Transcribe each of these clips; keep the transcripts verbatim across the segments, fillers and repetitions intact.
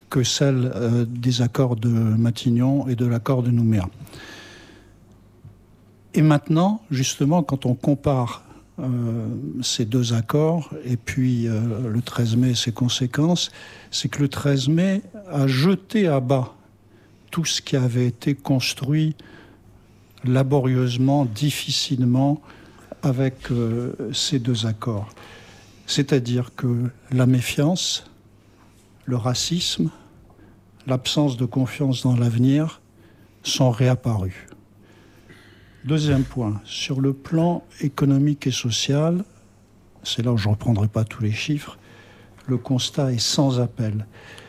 que celle euh, des accords de Matignon et de l'accord de Nouméa. Et maintenant, justement, quand on compare euh, ces deux accords et puis euh, le treize mai et ses conséquences, c'est que le treize mai a jeté à bas tout ce qui avait été construit laborieusement, difficilement, avec euh, ces deux accords. C'est-à-dire que la méfiance, le racisme, l'absence de confiance dans l'avenir sont réapparus. Deuxième point, sur le plan économique et social, c'est là où je ne reprendrai pas tous les chiffres, le constat est sans appel.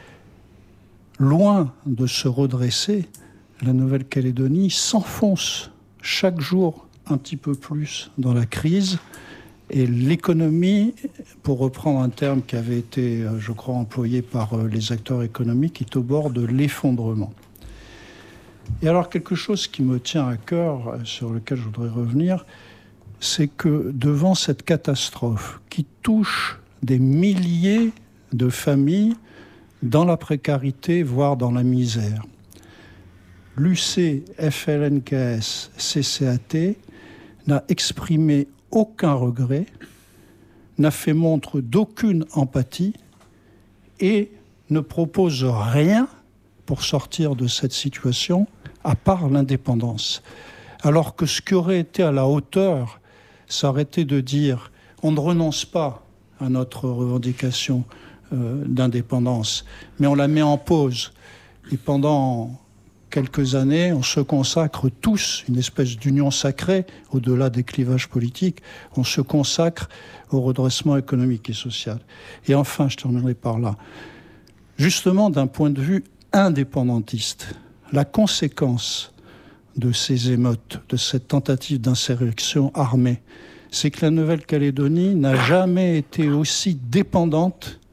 Loin de se redresser, la Nouvelle-Calédonie s'enfonce chaque jour un petit peu plus dans la crise. Et l'économie, pour reprendre un terme qui avait été, je crois, employé par les acteurs économiques, est au bord de l'effondrement. Et alors, quelque chose qui me tient à cœur, sur lequel je voudrais revenir, c'est que devant cette catastrophe qui touche des milliers de familles dans la précarité, voire dans la misère, l'U C, F L N K S, C C A T n'a exprimé aucun regret, n'a fait montre d'aucune empathie et ne propose rien pour sortir de cette situation, à part l'indépendance. Alors que ce qui aurait été à la hauteur, ça aurait été de dire on ne renonce pas à notre revendication euh, d'indépendance, mais on la met en pause. Et pendant quelques années, on se consacre tous, une espèce d'union sacrée, au-delà des clivages politiques, on se consacre au redressement économique et social. Et enfin, je terminerai par là, justement d'un point de vue indépendantiste, la conséquence de ces émeutes, de cette tentative d'insurrection armée, c'est que la Nouvelle-Calédonie n'a jamais été aussi dépendante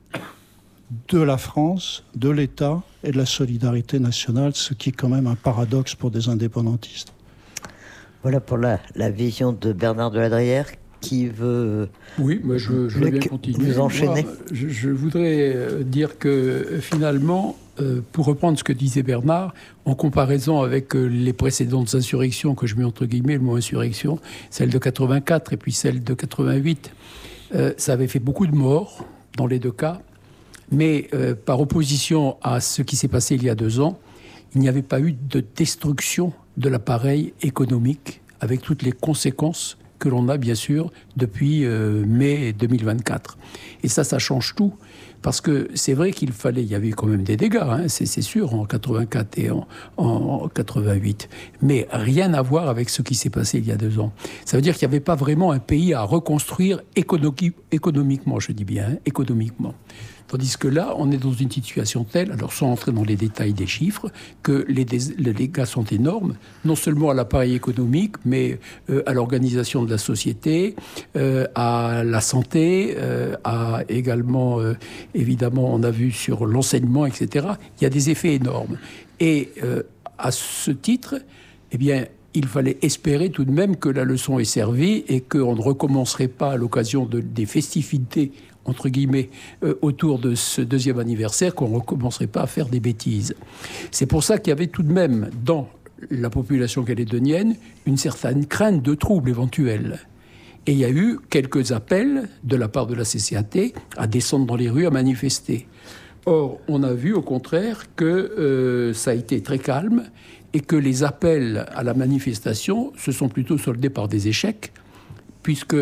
de la France, de l'État et de la solidarité nationale, ce qui est quand même un paradoxe pour des indépendantistes. Voilà pour la, la vision de Bernard de Ladrière qui veut... Oui, moi je, je veux bien continuer. Vous enchaîner. Moi, je, je voudrais dire que finalement, euh, pour reprendre ce que disait Bernard, en comparaison avec euh, les précédentes insurrections, que je mets entre guillemets le mot insurrection, celle de quatre-vingt-quatre et puis celle de quatre-vingt-huit, euh, ça avait fait beaucoup de morts dans les deux cas, mais euh, par opposition à ce qui s'est passé il y a deux ans, il n'y avait pas eu de destruction de l'appareil économique avec toutes les conséquences que l'on a bien sûr depuis euh, mai deux mille vingt-quatre. Et ça, ça change tout. Parce que c'est vrai qu'il fallait, il y avait quand même des dégâts, hein, c'est, c'est sûr, en quatre-vingt-quatre et en, en quatre-vingt-huit. Mais rien à voir avec ce qui s'est passé il y a deux ans. Ça veut dire qu'il n'y avait pas vraiment un pays à reconstruire économique, économiquement, je dis bien, hein, économiquement. Tandis que là, on est dans une situation telle, alors sans entrer dans les détails des chiffres, que les, dé- les dégâts sont énormes, non seulement à l'appareil économique, mais euh, à l'organisation de la société, euh, à la santé, euh, à également, euh, évidemment, on a vu sur l'enseignement, et cetera. Il y a des effets énormes. Et euh, à ce titre, eh bien, il fallait espérer tout de même que la leçon est servie et qu'on ne recommencerait pas à l'occasion de, des festivités entre guillemets, euh, autour de ce deuxième anniversaire, qu'on ne recommencerait pas à faire des bêtises. C'est pour ça qu'il y avait tout de même, dans la population calédonienne, une certaine crainte de troubles éventuels. Et il y a eu quelques appels de la part de la C C A T à descendre dans les rues, à manifester. Or, on a vu au contraire que euh, ça a été très calme et que les appels à la manifestation se sont plutôt soldés par des échecs, puisque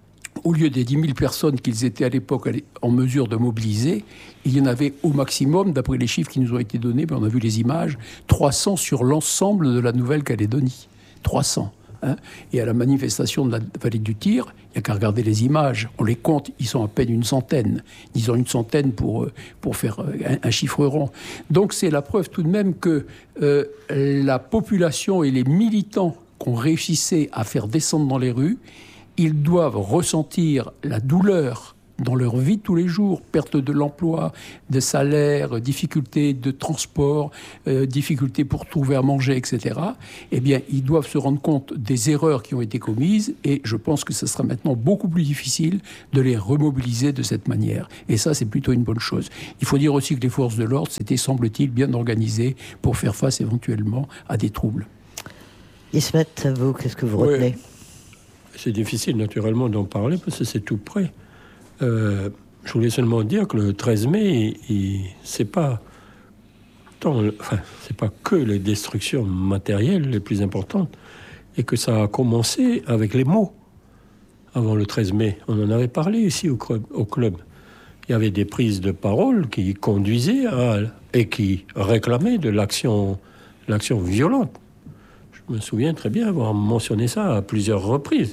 au lieu des dix mille personnes qu'ils étaient à l'époque en mesure de mobiliser, il y en avait au maximum, d'après les chiffres qui nous ont été donnés, mais on a vu les images, trois cents sur l'ensemble de la Nouvelle-Calédonie. trois cents. Hein. Et à la manifestation de la vallée du Tyr, il n'y a qu'à regarder les images. On les compte, ils sont à peine une centaine. Disons une centaine pour, pour faire un, un chiffre rond. Donc c'est la preuve tout de même que euh, la population et les militants qu'on réussissait à faire descendre dans les rues, ils doivent ressentir la douleur dans leur vie de tous les jours, perte de l'emploi, de salaire, difficultés de transport, euh, difficultés pour trouver à manger, et cetera, eh bien, ils doivent se rendre compte des erreurs qui ont été commises et je pense que ce sera maintenant beaucoup plus difficile de les remobiliser de cette manière. Et ça, c'est plutôt une bonne chose. Il faut dire aussi que les forces de l'ordre s'étaient, semble-t-il, bien organisées pour faire face éventuellement à des troubles. Ismet, vous, qu'est-ce que vous retenez ? Oui. C'est difficile, naturellement, d'en parler parce que c'est tout près. Euh, je voulais seulement dire que le treize mai, il, il, c'est pas tant, enfin, c'est pas que les destructions matérielles les plus importantes, et que ça a commencé avec les mots. Avant le treize mai, on en avait parlé ici au club. Au club. Il y avait des prises de parole qui conduisaient à, et qui réclamaient de l'action, l'action violente. Je me souviens très bien avoir mentionné ça à plusieurs reprises.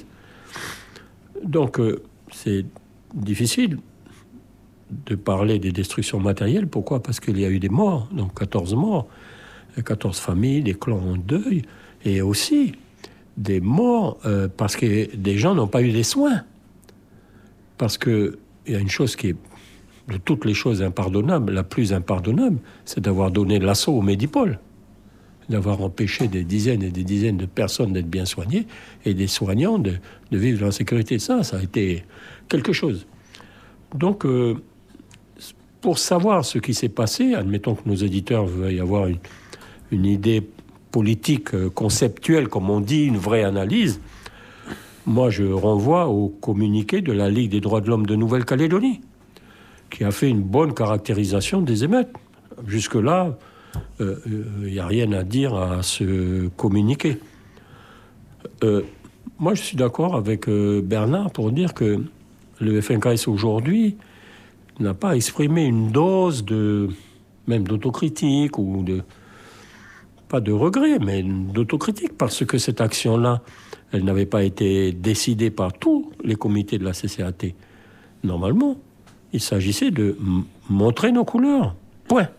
Donc, euh, c'est difficile de parler des destructions matérielles. Pourquoi ? Parce qu'il y a eu des morts, donc quatorze morts, quatorze familles, des clans en deuil, et aussi des morts euh, parce que des gens n'ont pas eu des soins. Parce qu'il y a une chose qui est, de toutes les choses impardonnables, la plus impardonnable, c'est d'avoir donné l'assaut au Medipol, d'avoir empêché des dizaines et des dizaines de personnes d'être bien soignées et des soignants de, de vivre dans la sécurité. Ça, ça a été quelque chose. Donc, euh, pour savoir ce qui s'est passé, admettons que nos éditeurs veuillent avoir une, une idée politique, conceptuelle, comme on dit, une vraie analyse, moi, je renvoie au communiqué de la Ligue des droits de l'homme de Nouvelle-Calédonie, qui a fait une bonne caractérisation des émeutes. Jusque-là, il euh, n'y a rien à dire à ce communiqué. Euh, moi, je suis d'accord avec euh, Bernard pour dire que le F N K S aujourd'hui n'a pas exprimé une dose de, même d'autocritique ou de, pas de regret, mais d'autocritique, parce que cette action-là, elle n'avait pas été décidée par tous les comités de la C C A T. Normalement, il s'agissait de m- montrer nos couleurs. Point.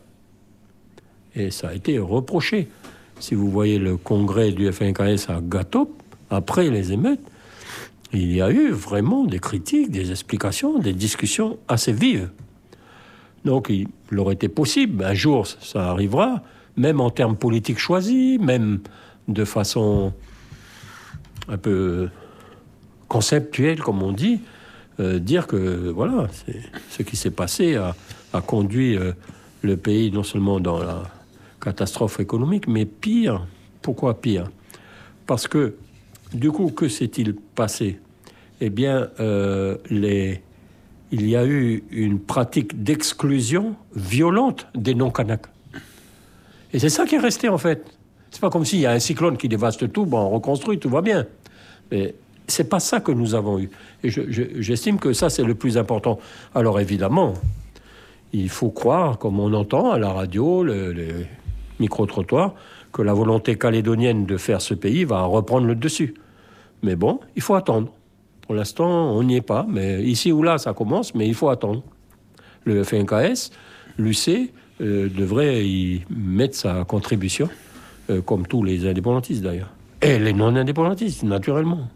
Et ça a été reproché. Si vous voyez le congrès du F N K S à Gatop, après les émeutes, il y a eu vraiment des critiques, des explications, des discussions assez vives. Donc il, il aurait été possible, un jour ça arrivera, même en termes politiques choisis, même de façon un peu conceptuelle, comme on dit, euh, dire que voilà, c'est, ce qui s'est passé a, a conduit euh, le pays non seulement dans la catastrophe économique, mais pire. Pourquoi pire ? Parce que, du coup, que s'est-il passé ? Eh bien, euh, les, il y a eu une pratique d'exclusion violente des non-Kanaks. Et c'est ça qui est resté, en fait. C'est pas comme s'il y a un cyclone qui dévaste tout, bon, on reconstruit, tout va bien. Mais c'est pas ça que nous avons eu. Et je, je, j'estime que ça, c'est le plus important. Alors, évidemment, il faut croire, comme on entend à la radio, le, les micro-trottoirs, que la volonté calédonienne de faire ce pays va reprendre le dessus. Mais bon, il faut attendre. Pour l'instant, on n'y est pas. Mais ici ou là, ça commence, mais il faut attendre. Le F N K S, l'U C, euh, devrait y mettre sa contribution, euh, comme tous les indépendantistes d'ailleurs. Et les non-indépendantistes, naturellement.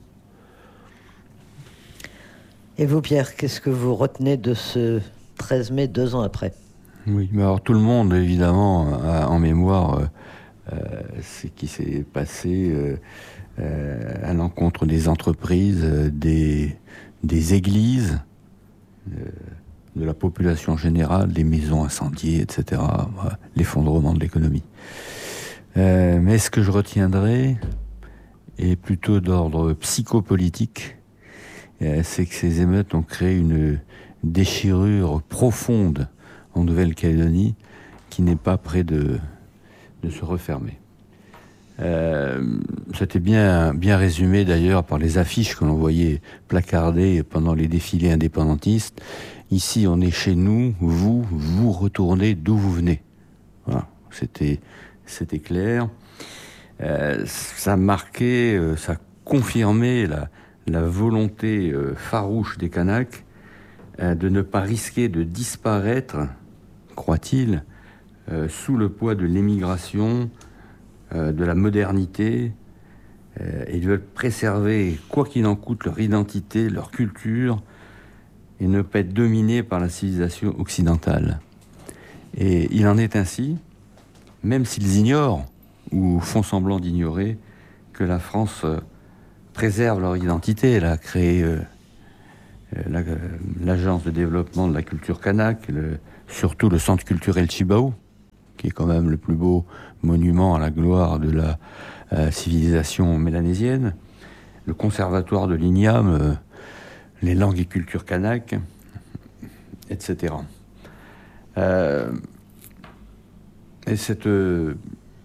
Et vous, Pierre, qu'est-ce que vous retenez de ce treize mai, deux ans après ? Oui, mais alors tout le monde, évidemment, a en mémoire euh, euh, ce qui s'est passé euh, euh, à l'encontre des entreprises, euh, des, des églises, euh, de la population générale, des maisons incendiées, et cetera, voilà, l'effondrement de l'économie. Euh, mais ce que je retiendrai est plutôt d'ordre psychopolitique, euh, c'est que ces émeutes ont créé une déchirure profonde en Nouvelle-Calédonie qui n'est pas près de, de se refermer. Euh, c'était bien, bien résumé d'ailleurs par les affiches que l'on voyait placardées pendant les défilés indépendantistes. Ici, on est chez nous, vous, vous retournez d'où vous venez. Voilà, c'était, c'était clair. Euh, ça marquait, euh, ça confirmait la, la volonté euh, farouche des Kanaks euh, de ne pas risquer de disparaître, croit-il, euh, sous le poids de l'émigration, euh, de la modernité, euh, et ils veulent préserver, quoi qu'il en coûte, leur identité, leur culture, et ne pas être dominés par la civilisation occidentale. Et il en est ainsi, même s'ils ignorent ou font semblant d'ignorer que la France euh, préserve leur identité. Elle a créé euh, la, euh, l'agence de développement de la culture kanak, le, surtout le centre culturel Chibaou, qui est quand même le plus beau monument à la gloire de la euh, civilisation mélanésienne, le conservatoire de l'I N I A M, euh, les langues et cultures kanak, et cetera. Euh, et cette, euh,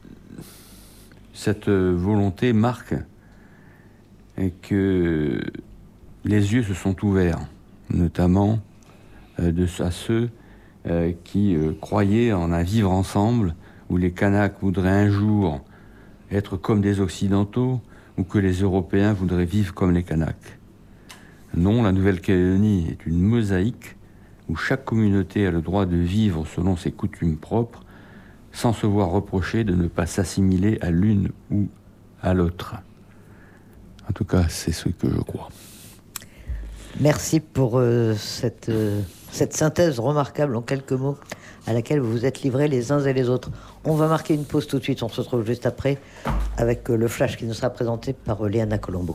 cette volonté marque que les yeux se sont ouverts, notamment euh, de, à ceux euh, qui euh, croyaient en un vivre ensemble, où les Kanaks voudraient un jour être comme des Occidentaux, ou que les Européens voudraient vivre comme les Kanaks. Non, la Nouvelle-Calédonie est une mosaïque où chaque communauté a le droit de vivre selon ses coutumes propres, sans se voir reprocher de ne pas s'assimiler à l'une ou à l'autre. En tout cas, c'est ce que je crois. Merci pour euh, cette, euh, cette synthèse remarquable en quelques mots à laquelle vous vous êtes livrés les uns et les autres. On va marquer une pause tout de suite, on se retrouve juste après avec euh, le flash qui nous sera présenté par euh, Léana Colombo.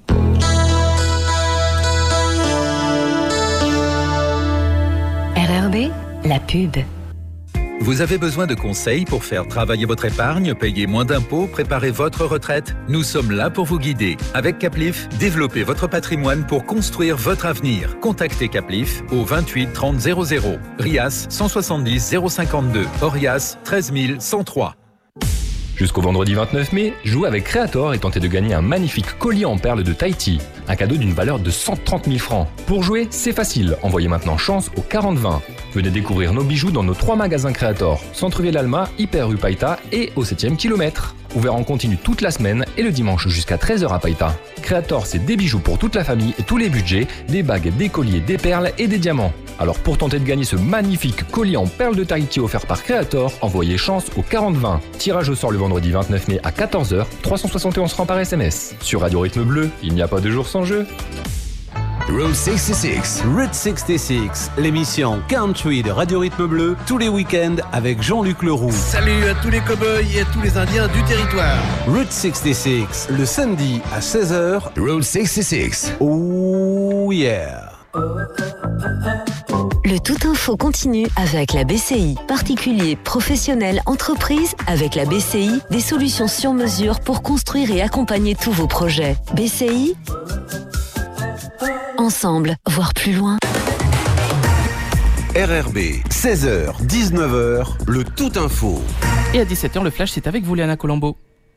R R B, la pub. Vous avez besoin de conseils pour faire travailler votre épargne, payer moins d'impôts, préparer votre retraite? Nous sommes là pour vous guider. Avec Caplif, développez votre patrimoine pour construire votre avenir. Contactez Caplif au vingt-huit trente zéro zéro. Rias cent soixante-dix zéro cinquante-deux. Orias treize mille cent trois. Jusqu'au vendredi vingt-neuf mai, jouez avec Creator et tentez de gagner un magnifique collier en perles de Tahiti. Un cadeau d'une valeur de cent trente mille francs. Pour jouer, c'est facile. Envoyez maintenant chance au quarante vingt. Venez découvrir nos bijoux dans nos trois magasins Creator. Centre-Ville Alma, Hyper rue Païta et au septième kilomètre. Ouvert en continu toute la semaine et le dimanche jusqu'à treize heures à Païta. Creator, c'est des bijoux pour toute la famille et tous les budgets, des bagues, des colliers, des perles et des diamants. Alors pour tenter de gagner ce magnifique collier en perles de Tahiti offert par Creator, envoyez chance au quarante vingt. Tirage au sort le vendredi vingt-neuf mai à quatorze heures, trois cent soixante et onze francs par S M S. Sur Radio Rythme Bleu, il n'y a pas de jour sans jeu. Route soixante-six. Route soixante-six, l'émission country de Radio Rythme Bleu, tous les week-ends avec Jean-Luc Leroux. Salut à tous les cow-boys et à tous les Indiens du territoire. Route soixante-six, le samedi à seize heures. Route soixante-six. Oh yeah. Le Tout Info continue avec la B C I. Particuliers, professionnels, entreprises, avec la B C I, des solutions sur mesure pour construire et accompagner tous vos projets. B C I, ensemble, voir plus loin. R R B, seize heures, dix-neuf heures, le Tout Info. Et à dix-sept heures, le flash, c'est avec vous, Léana Colombo.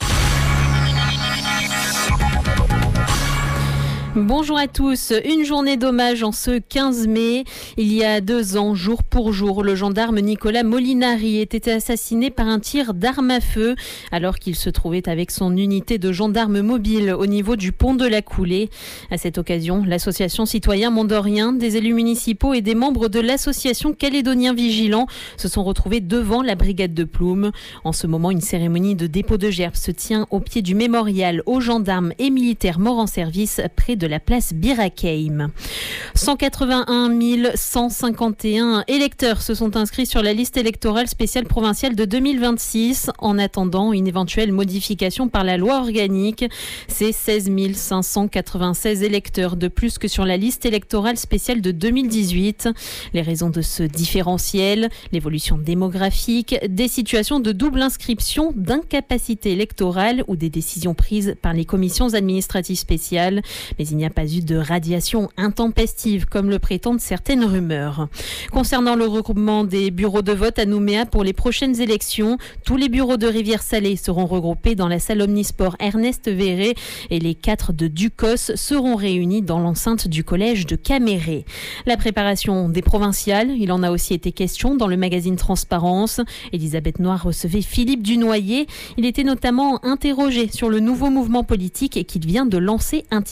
Bonjour à tous. Une journée d'hommage en ce quinze mai. Il y a deux ans, jour pour jour, le gendarme Nicolas Molinari était assassiné par un tir d'arme à feu alors qu'il se trouvait avec son unité de gendarme mobile au niveau du pont de la Coulée. À cette occasion, l'association Citoyens Mondoriens, des élus municipaux et des membres de l'association Calédoniens Vigilants se sont retrouvés devant la brigade de Ploum. En ce moment, une cérémonie de dépôt de gerbes se tient au pied du mémorial aux gendarmes et militaires morts en service près de de la place Bir Hakeim. cent quatre-vingt-un mille cent cinquante et un électeurs se sont inscrits sur la liste électorale spéciale provinciale de deux mille vingt-six en attendant une éventuelle modification par la loi organique. C'est seize mille cinq cent quatre-vingt-seize électeurs de plus que sur la liste électorale spéciale de deux mille dix-huit. Les raisons de ce différentiel, l'évolution démographique, des situations de double inscription, d'incapacité électorale ou des décisions prises par les commissions administratives spéciales. Mais il n'y a pas eu de radiation intempestive, comme le prétendent certaines rumeurs. Concernant le regroupement des bureaux de vote à Nouméa pour les prochaines élections, tous les bureaux de Rivière-Salée seront regroupés dans la salle Omnisport Ernest Verré et les quatre de Ducos seront réunis dans l'enceinte du collège de Caméré. La préparation des provinciales, il en a aussi été question dans le magazine Transparence. Elisabeth Noir recevait Philippe Dunoyer. Il était notamment interrogé sur le nouveau mouvement politique qu'il vient de lancer intitulé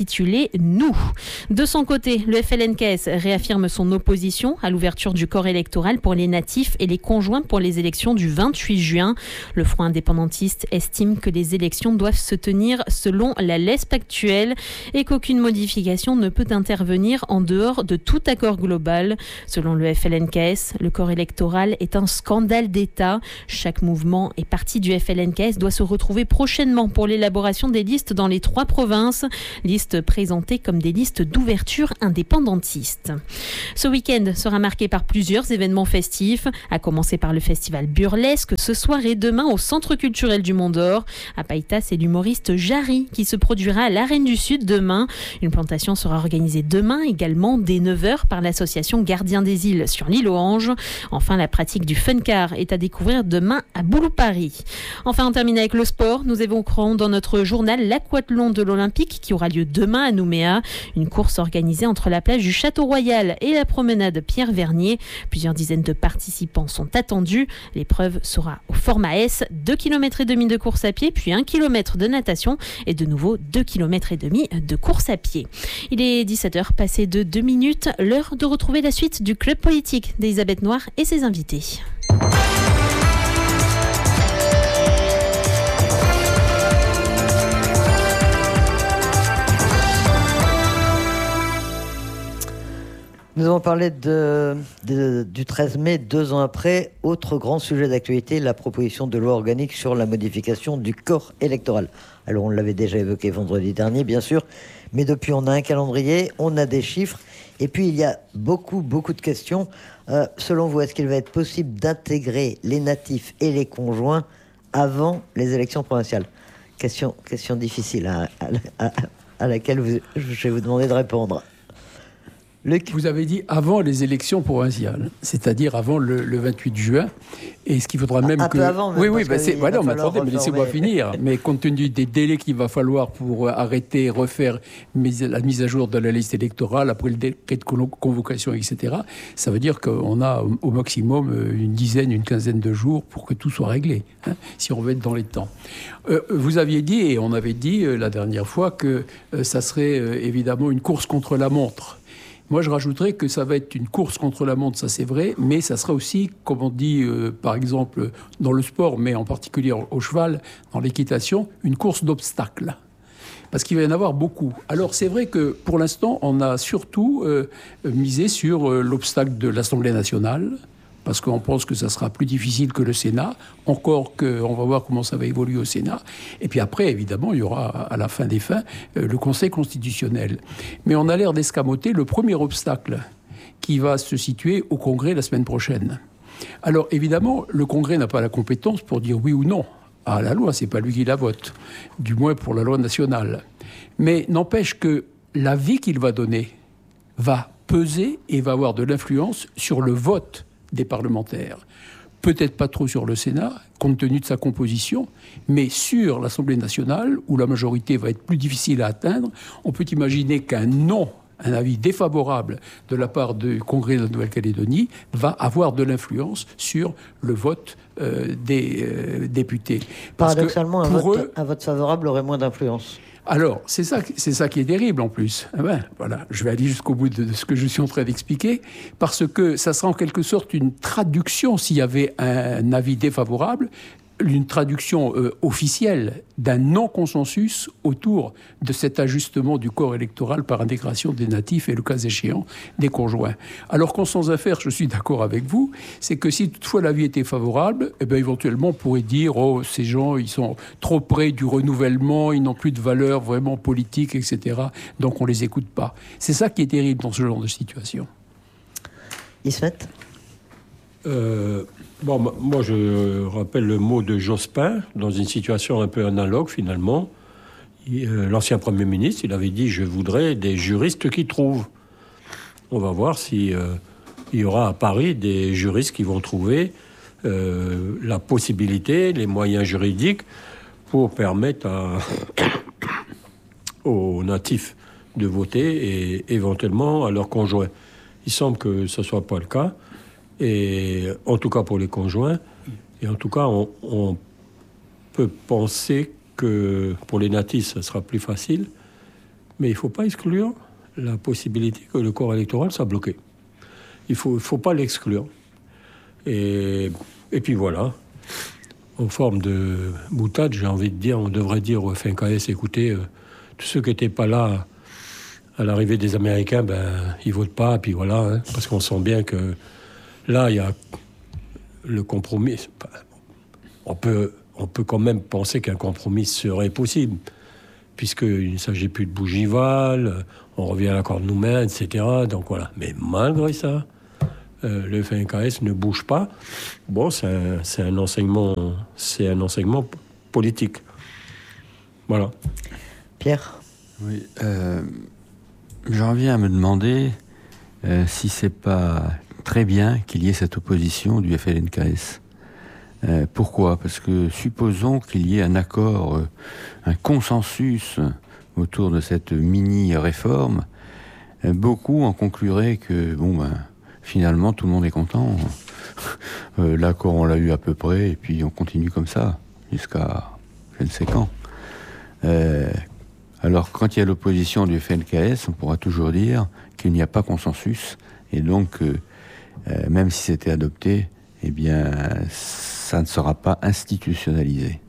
chez nous. De son côté, le F L N K S réaffirme son opposition à l'ouverture du corps électoral pour les natifs et les conjoints pour les élections du vingt-huit juin. Le Front indépendantiste estime que les élections doivent se tenir selon la L E S P actuelle et qu'aucune modification ne peut intervenir en dehors de tout accord global. Selon le F L N K S, le corps électoral est un scandale d'État. Chaque mouvement et parti du F L N K S doit se retrouver prochainement pour l'élaboration des listes dans les trois provinces, listes présentées comme des listes d'ouverture indépendantistes. Ce week-end sera marqué par plusieurs événements festifs, à commencer par le festival burlesque ce soir et demain au Centre culturel du Mont d'Or. À Païta, c'est l'humoriste Jarry qui se produira à l'Arène du Sud demain. Une plantation sera organisée demain également dès neuf heures par l'association Gardiens des Îles sur l'île aux Anges. Enfin, la pratique du fun car est à découvrir demain à Boulou-Paris. Enfin, on termine avec le sport. Nous évoquerons dans notre journal l'aquathlon de l'Olympique qui aura lieu demain à Nouméa. Une course organisée entre la plage du Château Royal et la promenade Pierre-Vernier. Plusieurs dizaines de participants sont attendus. L'épreuve sera au format S, deux kilomètres et demi de course à pied, puis un kilomètre de natation et de nouveau deux kilomètres et demi de course à pied. Il est dix-sept heures passées de deux minutes, l'heure de retrouver la suite du Club politique d'Elisabeth Noir et ses invités. Nous avons parlé de, de, du treize mai, deux ans après. Autre grand sujet d'actualité, la proposition de loi organique sur la modification du corps électoral. Alors, on l'avait déjà évoqué vendredi dernier, bien sûr, mais depuis, on a un calendrier, on a des chiffres, et puis il y a beaucoup, beaucoup de questions. Euh, selon vous, est-ce qu'il va être possible d'intégrer les natifs et les conjoints avant les élections provinciales ? Question, question difficile à, à, à, à laquelle vous, je vais vous demander de répondre. Luc. Vous avez dit avant les élections provinciales, c'est-à-dire avant le, le vingt-huit juin. Et ce qu'il faudra même un que... peu avant, même, oui, oui, bah c'est... bah non, mais attendez, mais laissez-moi finir. Mais compte tenu des délais qu'il va falloir pour arrêter, refaire la mise à jour de la liste électorale, après le décret de convocation, et cetera, ça veut dire qu'on a au maximum une dizaine, une quinzaine de jours pour que tout soit réglé, hein, si on veut être dans les temps. Euh, vous aviez dit, et on avait dit euh, la dernière fois, que euh, ça serait euh, évidemment une course contre la montre. Moi, je rajouterais que ça va être une course contre la montre, ça c'est vrai, mais ça sera aussi, comme on dit, euh, par exemple, dans le sport, mais en particulier au cheval, dans l'équitation, une course d'obstacles. Parce qu'il va y en avoir beaucoup. Alors, c'est vrai que, pour l'instant, on a surtout euh, misé sur euh, l'obstacle de l'Assemblée nationale, parce qu'on pense que ça sera plus difficile que le Sénat, encore qu'on va voir comment ça va évoluer au Sénat. Et puis après, évidemment, il y aura, à la fin des fins, le Conseil constitutionnel. Mais on a l'air d'escamoter le premier obstacle qui va se situer au Congrès la semaine prochaine. Alors, évidemment, le Congrès n'a pas la compétence pour dire oui ou non à la loi, c'est pas lui qui la vote, du moins pour la loi nationale. Mais n'empêche que l'avis qu'il va donner va peser et va avoir de l'influence sur le vote des parlementaires. Peut-être pas trop sur le Sénat, compte tenu de sa composition, mais sur l'Assemblée nationale, où la majorité va être plus difficile à atteindre, on peut imaginer qu'un non, un avis défavorable de la part du Congrès de la Nouvelle-Calédonie va avoir de l'influence sur le vote euh, des euh, députés. Parce Paradoxalement, que pour un, vote, eux, un vote favorable aurait moins d'influence. Alors, c'est ça, c'est ça qui est terrible en plus. Eh ben, voilà, je vais aller jusqu'au bout de ce que je suis en train d'expliquer, parce que ça sera en quelque sorte une traduction, s'il y avait un avis défavorable, une traduction euh, officielle d'un non-consensus autour de cet ajustement du corps électoral par intégration des natifs et, le cas échéant, des conjoints. Alors qu'en sans affaire, je suis d'accord avec vous, c'est que si toutefois l'avis était favorable, eh bien, éventuellement, on pourrait dire « Oh, ces gens, ils sont trop près du renouvellement, ils n'ont plus de valeur vraiment politique, et cetera. Donc, on ne les écoute pas. » C'est ça qui est terrible dans ce genre de situation. Ismet ? Euh, bon, moi, je rappelle le mot de Jospin, dans une situation un peu analogue, finalement. Il, euh, l'ancien Premier ministre, il avait dit « Je voudrais des juristes qui trouvent ». On va voir si euh, il y aura à Paris des juristes qui vont trouver euh, la possibilité, les moyens juridiques pour permettre à, aux natifs de voter et éventuellement à leurs conjoints. Il semble que ce ne soit pas le cas. Et en tout cas pour les conjoints, et en tout cas on, on peut penser que pour les natifs ce sera plus facile, Mais il ne faut pas exclure la possibilité que le corps électoral soit bloqué. Il ne faut, faut pas l'exclure. Et, et puis voilà, en forme de boutade, j'ai envie de dire, on devrait dire au F N K S, écoutez, euh, tous ceux qui n'étaient pas là à l'arrivée des Américains, ben, ils ne votent pas, et puis voilà, hein, parce qu'on sent bien que là, il y a le compromis. On peut, on peut quand même penser qu'un compromis serait possible, puisqu'il ne s'agit plus de bougival, on revient à l'accord de Nouméa, et cetera. Donc voilà. Mais malgré ça, euh, le F N K S ne bouge pas. Bon, c'est un, c'est un enseignement, c'est un enseignement p- politique. Voilà. Pierre ? Oui. Euh, j'en viens à me demander euh, si c'est pas très bien qu'il y ait cette opposition du F L N K S. Euh, pourquoi ? Parce que supposons qu'il y ait un accord, euh, un consensus autour de cette mini-réforme, euh, beaucoup en concluraient que, bon, ben, finalement, tout le monde est content. euh, l'accord, on l'a eu à peu près, et puis on continue comme ça, jusqu'à je ne sais quand. Euh, alors, quand il y a l'opposition du F N K S, on pourra toujours dire qu'il n'y a pas consensus, et donc, euh, euh, même si c'était adopté, eh bien, ça ne sera pas institutionnalisé.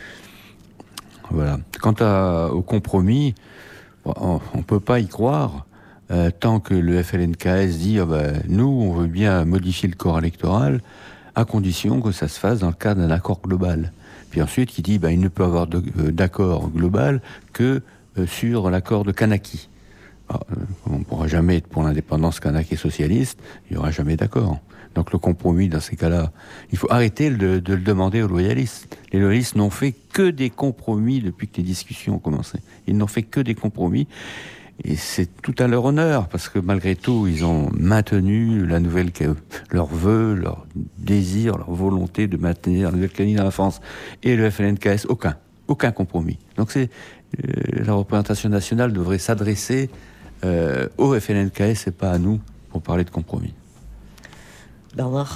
Voilà. Quant à, au compromis, on ne peut pas y croire euh, tant que le F L N K S dit oh ben, nous, on veut bien modifier le corps électoral à condition que ça se fasse dans le cadre d'un accord global. Puis ensuite, qui dit ben, il ne peut y avoir de, euh, d'accord global que euh, sur l'accord de Kanaki. Alors, euh, on ne pourra jamais être pour l'indépendance Kanak et socialiste, il n'y aura jamais d'accord. Donc le compromis, dans ces cas-là, il faut arrêter de, de le demander aux loyalistes. Les loyalistes n'ont fait que des compromis depuis que les discussions ont commencé. Ils n'ont fait que des compromis. Et c'est tout à leur honneur, parce que malgré tout, ils ont maintenu la nouvelle, leur vœu, leur désir, leur volonté de maintenir la Nouvelle-Calédonie dans la France. Et le F L N K S, aucun. Aucun compromis. Donc c'est, euh, la représentation nationale devrait s'adresser euh, au F L N K S et pas à nous pour parler de compromis. Bernard ?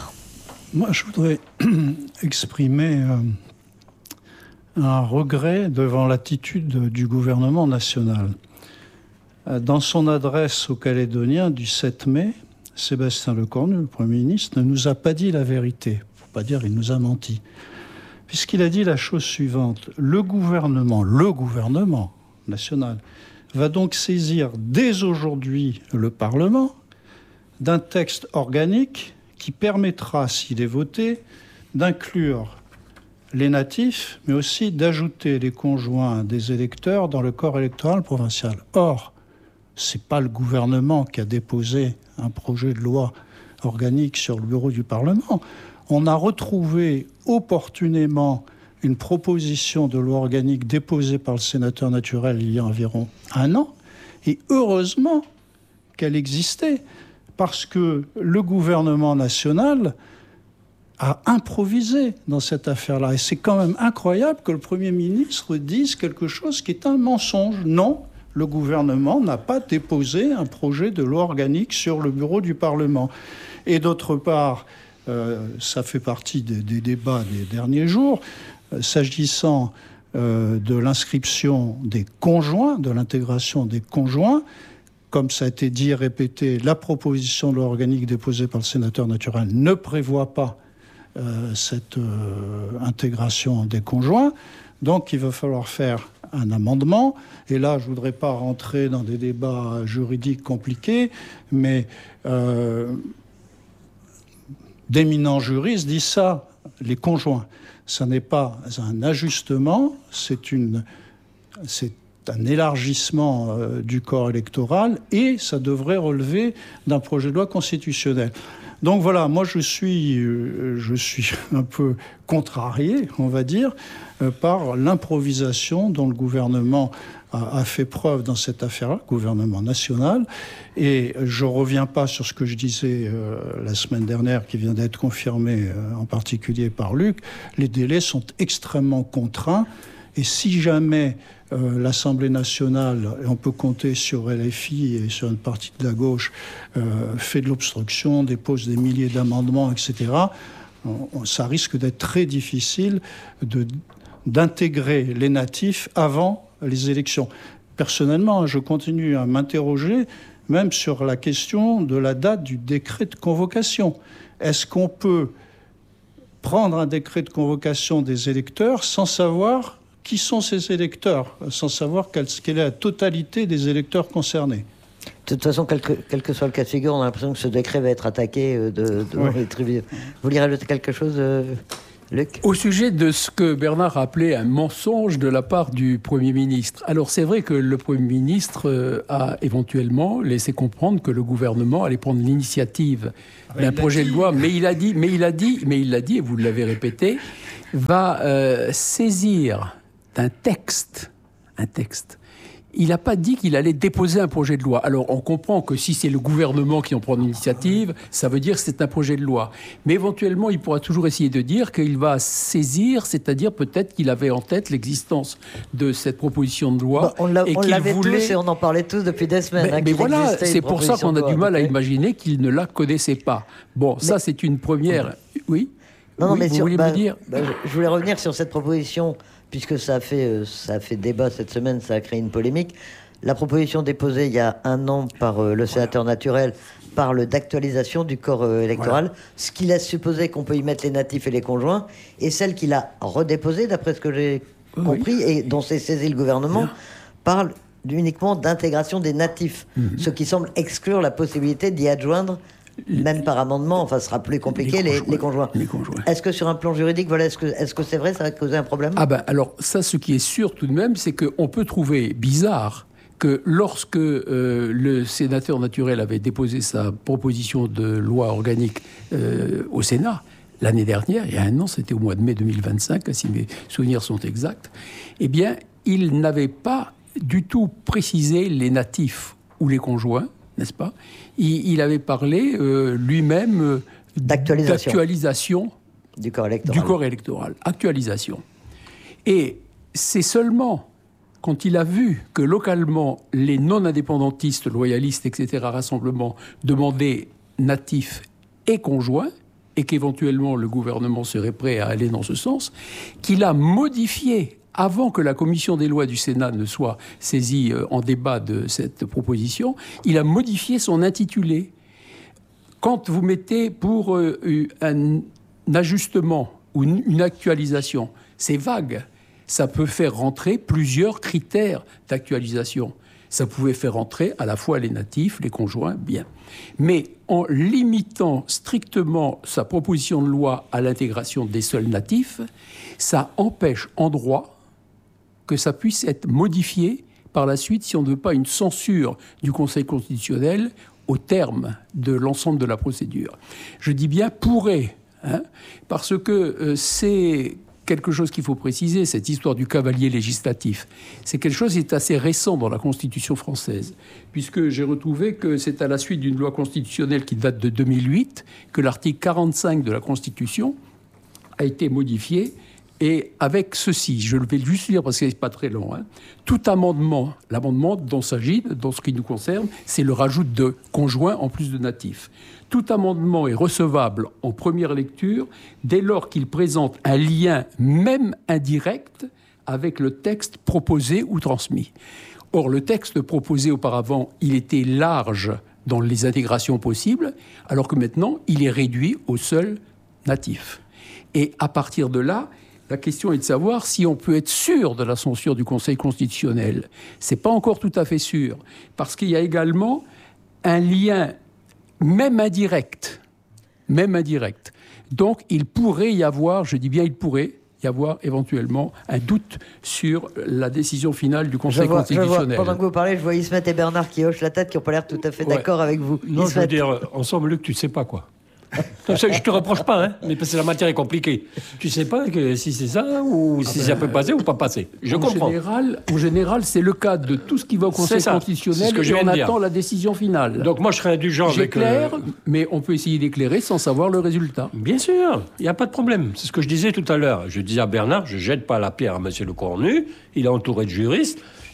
Moi, je voudrais exprimer euh, un regret devant l'attitude du gouvernement national. Euh, dans son adresse aux Calédoniens du sept mai, Sébastien Lecornu, le Premier ministre, ne nous a pas dit la vérité. Pour pas dire qu'il nous a menti. Puisqu'il a dit la chose suivante. Le gouvernement, le gouvernement national, va donc saisir dès aujourd'hui le Parlement d'un texte organique qui permettra, s'il est voté, d'inclure les natifs, mais aussi d'ajouter les conjoints des électeurs dans le corps électoral provincial. Or, ce n'est pas le gouvernement qui a déposé un projet de loi organique sur le bureau du Parlement. On a retrouvé opportunément une proposition de loi organique déposée par le sénateur naturel il y a environ un an, et heureusement qu'elle existait, parce que le gouvernement national a improvisé dans cette affaire-là. Et c'est quand même incroyable que le Premier ministre dise quelque chose qui est un mensonge. Non, le gouvernement n'a pas déposé un projet de loi organique sur le bureau du Parlement. Et d'autre part, euh, ça fait partie des, des débats des derniers jours, euh, s'agissant euh, de l'inscription des conjoints, de l'intégration des conjoints, comme ça a été dit et répété, la proposition de loi organique déposée par le sénateur naturel ne prévoit pas euh, cette euh, intégration des conjoints. Donc, il va falloir faire un amendement. Et là, je ne voudrais pas rentrer dans des débats juridiques compliqués, mais euh, d'éminents juristes disent ça, les conjoints. Ça n'est pas un ajustement, c'est une... c'est un élargissement euh, du corps électoral et ça devrait relever d'un projet de loi constitutionnel. Donc voilà, moi je suis, euh, je suis un peu contrarié, on va dire, euh, par l'improvisation dont le gouvernement a, a fait preuve dans cette affaire-là, le gouvernement national. Et je ne reviens pas sur ce que je disais euh, la semaine dernière, qui vient d'être confirmé euh, en particulier par Luc. Les délais sont extrêmement contraints. Et si jamais euh, l'Assemblée nationale, et on peut compter sur L F I et sur une partie de la gauche, euh, fait de l'obstruction, dépose des milliers d'amendements, et cetera, on, on, ça risque d'être très difficile de, d'intégrer les natifs avant les élections. personnellement, je continue à m'interroger même sur la question de la date du décret de convocation. Est-ce qu'on peut prendre un décret de convocation des électeurs sans savoir qui sont ces électeurs, sans savoir quelle, quelle est la totalité des électeurs concernés? De toute façon, quel que, quel que soit le cas de figure, on a l'impression que ce décret va être attaqué de, de oui. les tribunaux. Vous voulez rajouter quelque chose, euh, Luc? Au sujet de ce que Bernard a appelé un mensonge de la part du Premier ministre. Alors c'est vrai que le Premier ministre a éventuellement laissé comprendre que le gouvernement allait prendre l'initiative d'un projet de loi, mais il a dit, mais il a dit, mais il l'a dit, et vous l'avez répété, va euh, saisir d'un texte, un texte. Il n'a pas dit qu'il allait déposer un projet de loi. Alors, on comprend que si c'est le gouvernement qui en prend l'initiative, ça veut dire que c'est un projet de loi. Mais éventuellement, il pourra toujours essayer de dire qu'il va saisir, c'est-à-dire peut-être qu'il avait en tête l'existence de cette proposition de loi. Bah, on l'a, et on qu'il l'avait voulait... tous et on en parlait tous depuis des semaines. Mais, hein, mais voilà, c'est pour ça qu'on a du mal à okay. imaginer qu'il ne la connaissait pas. Bon, mais... ça, c'est une première... Oui Non, non oui, mais vous sur, voulez bah, me dire bah, je, je voulais revenir sur cette proposition, puisque ça a, fait, euh, ça a fait débat cette semaine, ça a créé une polémique. La proposition déposée il y a un an par euh, le sénateur naturel parle d'actualisation du corps euh, électoral, voilà. Ce qui laisse supposer qu'on peut y mettre les natifs et les conjoints, et celle qu'il a redéposée, d'après ce que j'ai oui. compris, et dont s'est saisi le gouvernement, Bien. parle uniquement d'intégration des natifs, mm-hmm. ce qui semble exclure la possibilité d'y adjoindre même par amendement, enfin, ce sera plus compliqué, les, les, conjoints. les, les conjoints. Est-ce que sur un plan juridique, voilà, est-ce que, est-ce que c'est vrai, ça va causer un problème? Ah ben, alors, ça, ce qui est sûr tout de même, c'est qu'on peut trouver bizarre que lorsque euh, le sénateur naturel avait déposé sa proposition de loi organique euh, au Sénat, l'année dernière, il y a un an, c'était au mois de mai deux mille vingt-cinq, si mes souvenirs sont exacts, eh bien, il n'avait pas du tout précisé les natifs ou les conjoints, n'est-ce pas? il, il avait parlé euh, lui-même euh, d'actualisation. d'actualisation du corps électoral. Du corps électoral. Actualisation. Et c'est seulement quand il a vu que localement, les non-indépendantistes, loyalistes, et cetera, rassemblements, demandaient natifs et conjoints, et qu'éventuellement le gouvernement serait prêt à aller dans ce sens, qu'il a modifié, avant que la commission des lois du Sénat ne soit saisie en débat de cette proposition, il a modifié son intitulé. Quand vous mettez pour euh, un ajustement ou une, une actualisation, c'est vague. Ça peut faire rentrer plusieurs critères d'actualisation. Ça pouvait faire rentrer à la fois les natifs, les conjoints, bien. Mais en limitant strictement sa proposition de loi à l'intégration des seuls natifs, ça empêche en droit que ça puisse être modifié par la suite si on ne veut pas une censure du Conseil constitutionnel au terme de l'ensemble de la procédure. Je dis bien « pourrait hein, », parce que euh, c'est quelque chose qu'il faut préciser, cette histoire du cavalier législatif. C'est quelque chose qui est assez récent dans la Constitution française, puisque j'ai retrouvé que c'est à la suite d'une loi constitutionnelle qui date de deux mille huit que l'article quarante-cinq de la Constitution a été modifié. Et avec ceci, je vais juste lire parce que c'est pas très long, hein, tout amendement, l'amendement dont s'agit, dans ce qui nous concerne, c'est le rajout de conjoints en plus de natifs. Tout amendement est recevable en première lecture dès lors qu'il présente un lien, même indirect, avec le texte proposé ou transmis. Or, le texte proposé auparavant, il était large dans les intégrations possibles, alors que maintenant, il est réduit au seul natif. Et à partir de là, la question est de savoir si on peut être sûr de la censure du Conseil constitutionnel. Ce n'est pas encore tout à fait sûr, parce qu'il y a également un lien, même indirect, même indirect. Donc, il pourrait y avoir, je dis bien il pourrait y avoir éventuellement un doute sur la décision finale du Conseil je vois, constitutionnel. Je vois, pendant que vous parlez, je vois Ismet et Bernard qui hochent la tête, qui n'ont pas l'air tout à fait ouais. d'accord avec vous. Non, Ismet. je veux dire, ensemble, Luc, tu ne sais pas quoi. Je ne te reproche pas, hein, mais parce que la matière est compliquée. Tu ne sais pas que si c'est ça ou si ah ben, ça peut passer ou pas passer. Je en comprends. Général, en général, c'est le cas de tout ce qui va au Conseil constitutionnel ce que je et on attend la décision finale. Donc moi, je serais indulgent avec... J'éclaire, euh... mais on peut essayer d'éclairer sans savoir le résultat. Bien sûr, il n'y a pas de problème. C'est ce que je disais tout à l'heure. Je disais à Bernard, je ne jette pas la pierre à M. Le Cornu, il est entouré de juristes.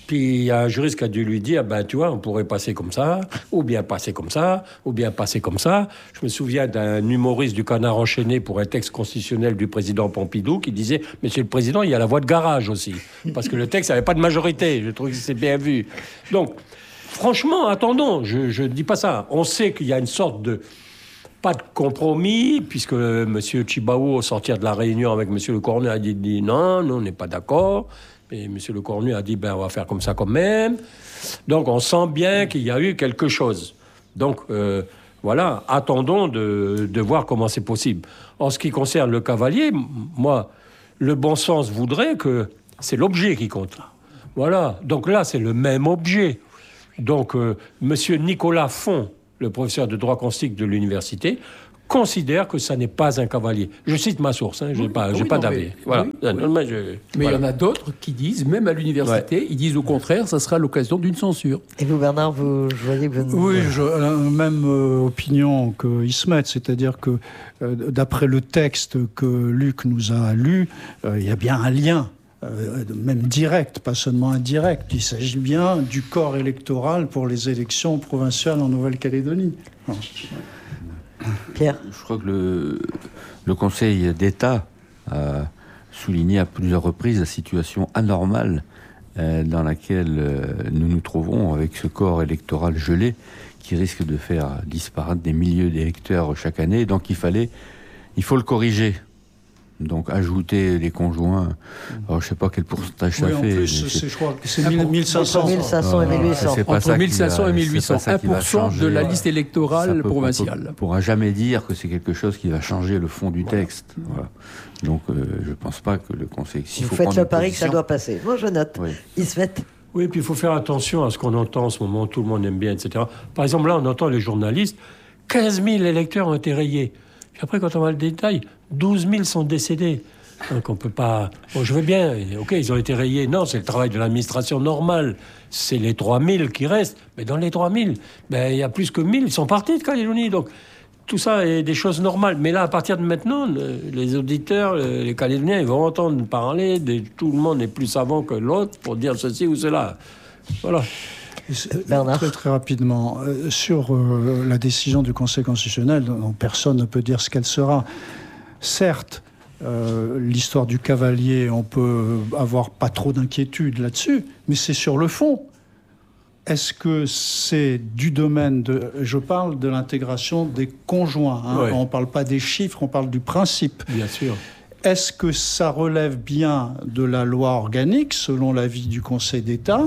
Puis il y a un juriste qui a dû lui dire, ben tu vois, on pourrait passer comme ça, ou bien passer comme ça, ou bien passer comme ça. Je me souviens d'un humoriste du Canard enchaîné pour un texte constitutionnel du président Pompidou qui disait, Monsieur le Président, il y a la voie de garage aussi, parce que le texte n'avait pas de majorité. Je trouve que c'est bien vu. Donc, franchement, attendons, je ne dis pas ça. On sait qu'il y a une sorte de... pas de compromis, puisque M. Tjibaou, au sortir de la réunion avec M. Le Cornu, a dit, dit non, nous, on n'est pas d'accord. Et M. Le Cornu a dit, ben, on va faire comme ça quand même. Donc, on sent bien qu'il y a eu quelque chose. Donc, euh, voilà, attendons de, de voir comment c'est possible. En ce qui concerne le cavalier, moi, le bon sens voudrait que c'est l'objet qui compte. Voilà. Donc là, c'est le même objet. Donc, euh, M. Nicolas Font, le professeur de droit constitutionnel de l'université, considère que ça n'est pas un cavalier. Je cite ma source, hein, je n'ai oui, pas, oui, pas non, d'avis. mais, voilà. oui, non, oui. Mais, je, mais voilà. il y en a d'autres qui disent, même à l'université, ouais. ils disent au contraire, ça sera l'occasion d'une censure. Et vous, Bernard, vous, je voyais que vous... Oui, je, la même euh, opinion que Ismet, c'est-à-dire que euh, d'après le texte que Luc nous a lu, euh, il y a bien un lien. Euh, même direct, pas seulement indirect. Il s'agit bien du corps électoral pour les élections provinciales en Nouvelle-Calédonie. Non. Pierre ? Je crois que le, le Conseil d'État a souligné à plusieurs reprises la situation anormale euh, dans laquelle euh, nous nous trouvons avec ce corps électoral gelé qui risque de faire disparaître des milliers d'électeurs chaque année. Donc il fallait, il faut le corriger. Donc ajouter les conjoints, alors je ne sais pas quel pourcentage ça oui, fait. En plus, c'est, je crois que c'est mille cinq cents. mille cinq cents et mille huit cents. Entre mille cinq cents et mille huit cents. un pour cent de la liste électorale provinciale. On ne pourra jamais dire que c'est quelque chose qui va changer le fond du voilà. texte. Voilà. Donc euh, je ne pense pas que le Conseil... Vous faut faites le pari position... que ça doit passer. Moi je note. Oui. Il se fait... Oui, puis il faut faire attention à ce qu'on entend en ce moment. Tout le monde aime bien, et cetera. Par exemple, là, on entend les journalistes. quinze mille électeurs ont été rayés. Puis après, quand on voit le détail, douze mille sont décédés. Donc on peut pas... Bon, je veux bien, ok, ils ont été rayés. Non, c'est le travail de l'administration normale. C'est les trois mille qui restent. Mais dans les trois mille, ben, il y a plus que mille, ils sont partis de Calédonie. Donc tout ça est des choses normales. Mais là, à partir de maintenant, les auditeurs, les Calédoniens, ils vont entendre parler de tout le monde est plus savant que l'autre pour dire ceci ou cela. Voilà. Bernard. Très, très rapidement, euh, sur euh, la décision du Conseil constitutionnel, dont personne ne peut dire ce qu'elle sera. Certes, euh, l'histoire du cavalier, on peut avoir pas trop d'inquiétude là-dessus, mais c'est sur le fond. Est-ce que c'est du domaine de... Je parle de l'intégration des conjoints. Hein, ouais. On ne parle pas des chiffres, on parle du principe. Bien sûr. Est-ce que ça relève bien de la loi organique, selon l'avis du Conseil d'État,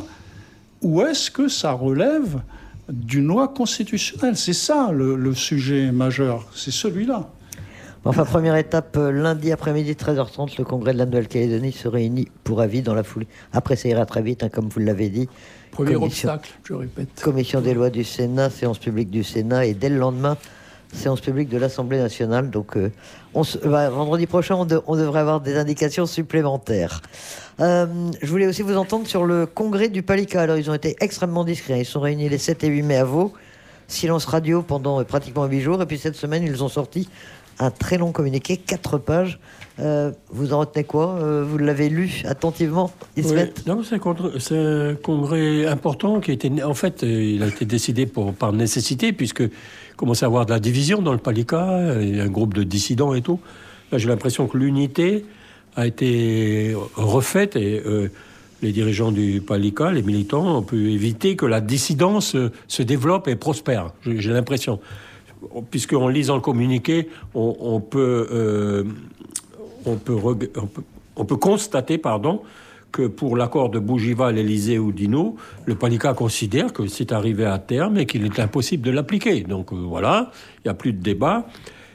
ou est-ce que ça relève d'une loi constitutionnelle ? C'est ça le, le sujet majeur, c'est celui-là. Enfin, première étape, lundi après-midi, treize heures trente, le Congrès de la Nouvelle-Calédonie se réunit pour avis dans la foulée. Après, ça ira très vite, hein, comme vous l'avez dit. Premier commission, obstacle, je répète. Commission des lois du Sénat, séance publique du Sénat, et dès le lendemain, séance publique de l'Assemblée nationale. Donc, euh, on se, bah, vendredi prochain, on, de, on devrait avoir des indications supplémentaires. Euh, je voulais aussi vous entendre sur le congrès du Palika. Alors, ils ont été extrêmement discrets. Ils sont réunis les sept et huit mai à Vaud. Silence radio pendant euh, pratiquement huit jours. Et puis, cette semaine, ils ont sorti un très long communiqué, quatre pages. Euh, vous en retenez quoi ? euh, Vous l'avez lu attentivement, Ismet ? Oui. Non, c'est, contre, c'est un congrès important qui a été... En fait, il a été décidé pour, par nécessité, puisque commençait à avoir de la division dans le Palika, il y a un groupe de dissidents et tout. Là, j'ai l'impression que l'unité a été refaite et euh, les dirigeants du Palika, les militants, ont pu éviter que la dissidence se, se développe et prospère. J'ai, j'ai l'impression. Puisqu'en lisant le communiqué, on, on, peut, euh, on, peut, on, peut, on peut constater pardon, que pour l'accord de Bougival, Élysée ou Dino, le Palika considère que c'est arrivé à terme et qu'il est impossible de l'appliquer. Donc euh, voilà, il n'y a plus de débat.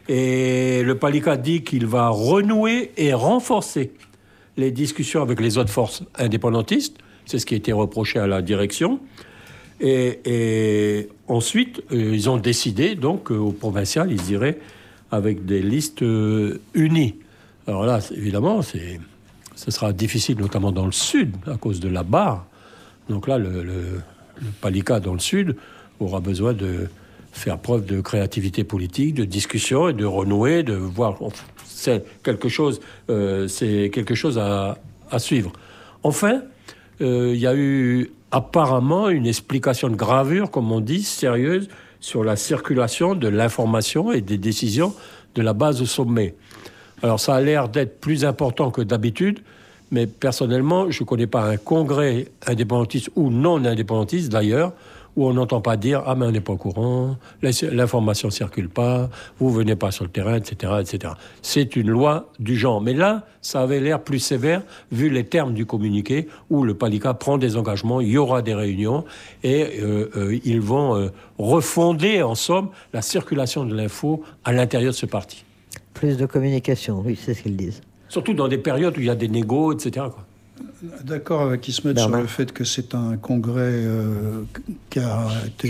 Et le Palika dit qu'il va renouer et renforcer les discussions avec les autres forces indépendantistes. C'est ce qui a été reproché à la direction. Et, et ensuite, euh, ils ont décidé, donc, euh, au provincial, ils iraient avec des listes euh, unies. Alors là, évidemment, c'est, ce sera difficile, notamment dans le sud, à cause de la barre. Donc là, le, le, le Palika dans le sud aura besoin de faire preuve de créativité politique, de discussion et de renouer, de voir... C'est quelque chose, euh, c'est quelque chose à, à suivre. Enfin, il euh, y a eu apparemment une explication de gravure, comme on dit, sérieuse, sur la circulation de l'information et des décisions de la base au sommet. Alors ça a l'air d'être plus important que d'habitude, mais personnellement, je ne connais pas un congrès indépendantiste ou non indépendantiste d'ailleurs, où on n'entend pas dire « Ah, mais on n'est pas au courant, l'information ne circule pas, vous ne venez pas sur le terrain, et cetera et cetera » C'est une loi du genre. Mais là, ça avait l'air plus sévère, vu les termes du communiqué, où le Palika prend des engagements, il y aura des réunions, et euh, euh, ils vont euh, refonder, en somme, la circulation de l'info à l'intérieur de ce parti. Plus de communication, oui, c'est ce qu'ils disent. Surtout dans des périodes où il y a des négos, et cetera, quoi. D'accord avec Ismet sur le fait que c'est un congrès euh, qui a été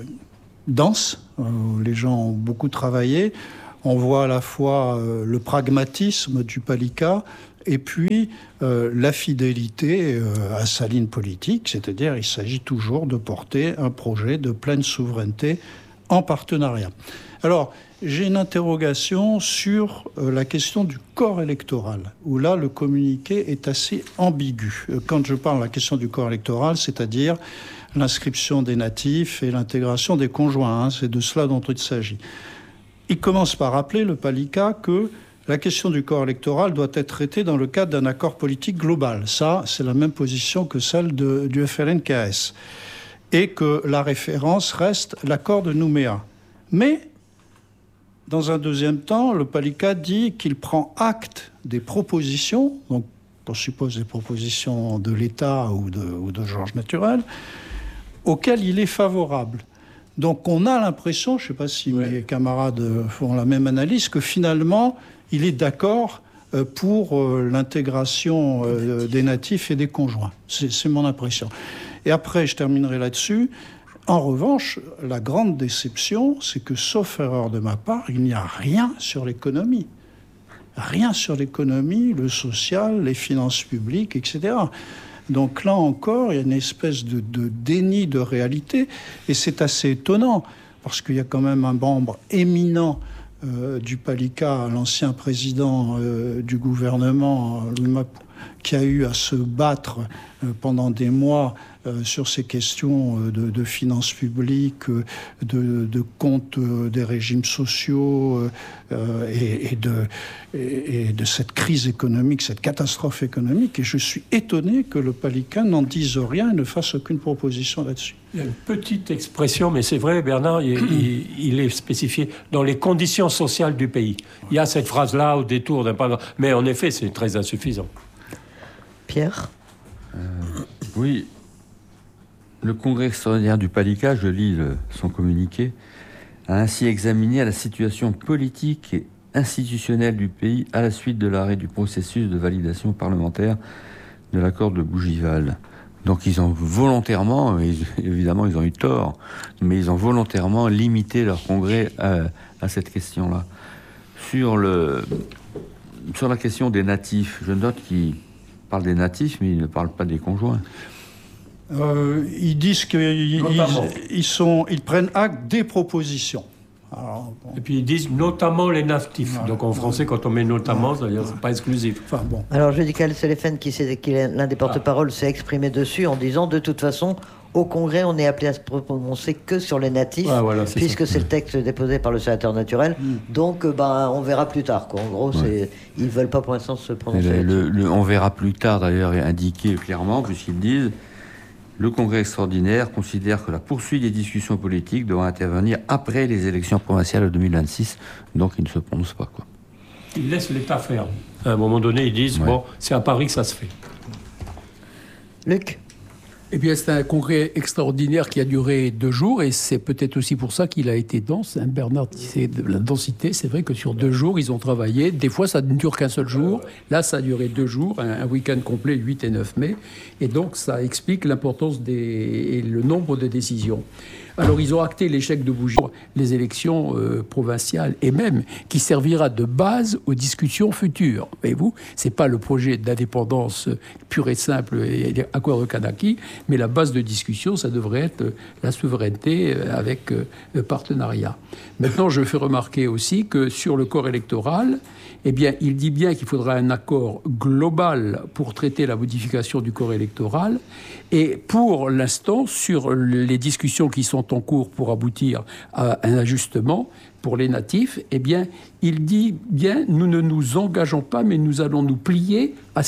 dense, euh, où les gens ont beaucoup travaillé. On voit à la fois euh, le pragmatisme du Palika et puis euh, la fidélité euh, à sa ligne politique, c'est-à-dire il s'agit toujours de porter un projet de pleine souveraineté en partenariat. Alors, j'ai une interrogation sur euh, la question du corps électoral, où là, le communiqué est assez ambigu. Quand je parle de la question du corps électoral, c'est-à-dire l'inscription des natifs et l'intégration des conjoints, hein, c'est de cela dont il s'agit. Il commence par rappeler, le Palika, que la question du corps électoral doit être traitée dans le cadre d'un accord politique global. Ça, c'est la même position que celle de, du F L N K S. Et que la référence reste l'accord de Nouméa. Mais dans un deuxième temps, le Palika dit qu'il prend acte des propositions, donc on suppose des propositions de l'État ou de, ou de Georges Naturel, auxquelles il est favorable. Donc on a l'impression, je ne sais pas si ouais. mes camarades font la même analyse, que finalement, il est d'accord pour l'intégration des natifs et des conjoints. C'est, c'est mon impression. Et après, je terminerai là-dessus. En revanche, la grande déception, c'est que, sauf erreur de ma part, il n'y a rien sur l'économie. Rien sur l'économie, le social, les finances publiques, et cetera. Donc là encore, il y a une espèce de, de déni de réalité. Et c'est assez étonnant, parce qu'il y a quand même un membre éminent euh, du Palika, l'ancien président euh, du gouvernement, Louis Mapou, qui a eu à se battre euh, pendant des mois euh, sur ces questions euh, de, de finances publiques, euh, de, de compte euh, des régimes sociaux euh, et, et, de, et, et de cette crise économique, cette catastrophe économique. Et je suis étonné que le Palika n'en dise rien et ne fasse aucune proposition là-dessus. Il y a une petite expression, mais c'est vrai, Bernard, il, il, il est spécifié dans les conditions sociales du pays. Il y a cette phrase-là au détour d'un paragraphe, mais en effet, c'est très insuffisant. Pierre ? euh, Oui. Le congrès extraordinaire du Palika, je lis le, son communiqué, a ainsi examiné la situation politique et institutionnelle du pays à la suite de l'arrêt du processus de validation parlementaire de l'accord de Bougival. Donc ils ont volontairement, ils, évidemment ils ont eu tort, mais ils ont volontairement limité leur congrès à, à cette question-là. Sur, le, sur la question des natifs, je note qu'ils parlent des natifs, mais ils ne parlent pas des conjoints. Euh, ils disent qu'ils ils, ils sont, ils prennent acte des propositions. Alors, bon. Et puis ils disent notamment les natifs. Ouais. Donc en français, quand on met notamment, ouais. c'est ouais. pas exclusif. Enfin, bon. Alors je dis qu'Al Selefen, qui, qui est l'un des porte-parole, ah. s'est exprimé dessus en disant de toute façon, au Congrès, on est appelé à se prononcer que sur les natifs, ouais, voilà, c'est puisque ça. c'est le texte déposé par le sénateur naturel. Mm. Donc ben, on verra plus tard. Quoi. En gros, ouais. c'est, ils ne veulent pas pour l'instant se prononcer. Le, le, le, on verra plus tard, d'ailleurs, est indiqué clairement, puisqu'ils disent. Le Congrès extraordinaire considère que la poursuite des discussions politiques doit intervenir après les élections provinciales de deux mille vingt-six, donc ils ne se prononcent pas. Quoi. Ils laissent l'État faire. À un moment donné, ils disent, ouais. bon, c'est à Paris que ça se fait. Luc ? Eh bien, c'est un congrès extraordinaire qui a duré deux jours et c'est peut-être aussi pour ça qu'il a été dense. Hein, Bernard disait de la densité. C'est vrai que sur deux jours, ils ont travaillé. Des fois, ça ne dure qu'un seul jour. Là, ça a duré deux jours, un, un week-end complet, huit et neuf mai. Et donc, ça explique l'importance des, et le nombre de décisions. Alors ils ont acté l'échec de Bougie, les élections euh, provinciales, et même qui servira de base aux discussions futures. Voyez-vous, c'est pas le projet d'indépendance pur et simple et accord de Kanaki, mais la base de discussion, ça devrait être la souveraineté avec euh, partenariat. Maintenant, je fais remarquer aussi que sur le corps électoral, eh bien, il dit bien qu'il faudra un accord global pour traiter la modification du corps électoral. Et pour l'instant, sur les discussions qui sont en cours pour aboutir à un ajustement pour les natifs, eh bien, il dit bien, nous ne nous engageons pas, mais nous allons nous plier à